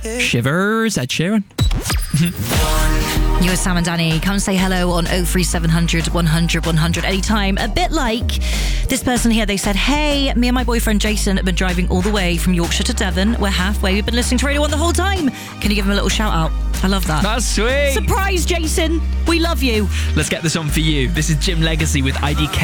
Shivers, Ed Sheeran. You are Sam and Danny. Come say hello on 03700 100 100 anytime. A bit like this person here. They said, hey, me and my boyfriend Jason have been driving all the way from Yorkshire to Devon. We're halfway. We've been listening to Radio 1 the whole time. Can you give him a little shout out? I love that. That's sweet. Surprise, Jason. We love you. Let's get this on for you. This is Jim Legacy with IDK.